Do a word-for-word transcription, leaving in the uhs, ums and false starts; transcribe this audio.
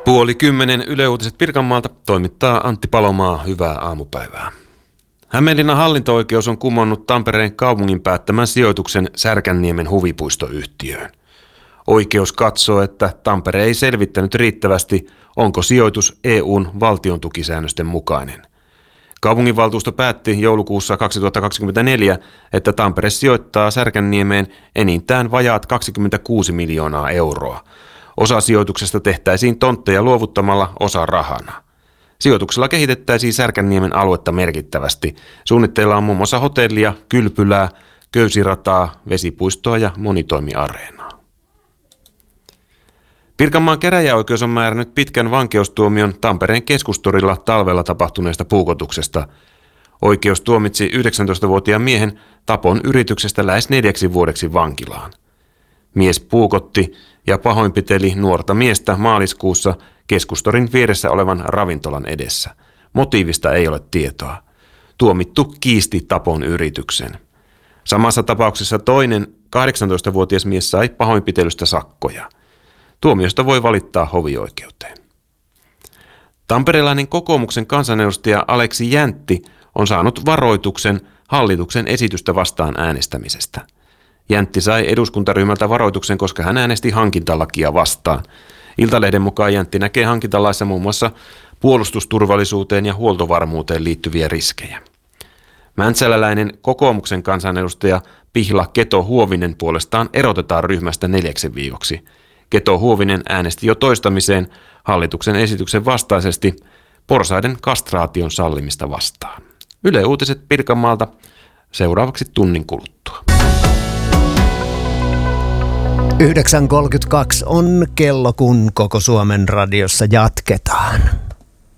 Puoli kymmenen Yle Uutiset Pirkanmaalta toimittaa Antti Palomaa. Hyvää aamupäivää. Hämeenlinnan hallinto-oikeus on kumonnut Tampereen kaupungin päättämän sijoituksen Särkänniemen huvipuistoyhtiöön. Oikeus katsoo, että Tampere ei selvittänyt riittävästi, onko sijoitus E U:n valtiontukisäännösten mukainen. Kaupunginvaltuusto päätti joulukuussa kaksituhattakaksikymmentäneljä, että Tampere sijoittaa Särkänniemeen enintään vajaat kaksikymmentäkuusi miljoonaa euroa. Osa sijoituksesta tehtäisiin tontteja luovuttamalla, osa rahana. Sijoituksella kehitettäisiin Särkänniemen aluetta merkittävästi. Suunnitteilla on muun muassa hotellia, kylpylää, köysirataa, vesipuistoa ja monitoimiareenaa. Pirkanmaan käräjäoikeus on määrännyt pitkän vankeustuomion Tampereen keskustorilla talvella tapahtuneesta puukotuksesta. Oikeus tuomitsi yhdeksäntoistavuotiaan miehen tapon yrityksestä lähes neljäksi vuodeksi vankilaan. Mies puukotti ja pahoinpiteli nuorta miestä maaliskuussa keskustorin vieressä olevan ravintolan edessä. Motiivista ei ole tietoa. Tuomittu kiisti tapon yrityksen. Samassa tapauksessa toinen kahdeksantoistavuotias mies sai pahoinpitelystä sakkoja. Tuomiosta voi valittaa hovioikeuteen. Tamperelainen kokoomuksen kansanedustaja Aleksi Jäntti on saanut varoituksen hallituksen esitystä vastaan äänestämisestä. Jäntti sai eduskuntaryhmältä varoituksen, koska hän äänesti hankintalakia vastaan. Iltalehden mukaan Jäntti näkee hankintalaissa muun muassa puolustusturvallisuuteen ja huoltovarmuuteen liittyviä riskejä. Mäntsäläläinen kokoomuksen kansanedustaja Pihla Keto-Huovinen puolestaan erotetaan ryhmästä neljäksi viikoksi. Keto-Huovinen äänesti jo toistamiseen hallituksen esityksen vastaisesti porsaiden kastraation sallimista vastaan. Yle Uutiset Pirkanmaalta seuraavaksi tunnin kuluttua. yhdeksän kolmekymmentäkaksi on kello, kun Koko Suomen radiossa jatketaan.